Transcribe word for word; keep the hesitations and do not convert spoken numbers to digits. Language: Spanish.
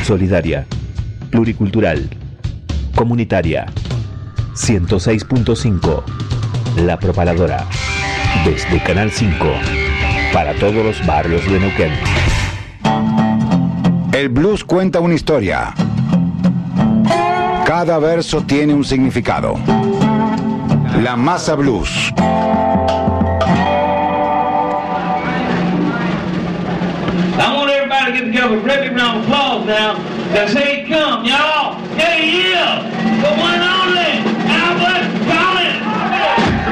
solidaria, pluricultural, comunitaria. ciento seis punto cinco, La Propaladora. Desde Canal cinco, para todos los barrios de Neuquén. El blues cuenta una historia. Cada verso tiene un significado. La Masa Blues. I want everybody to get together with a great big round of applause now. Cause here he come, y'all. Here he is. The one and only.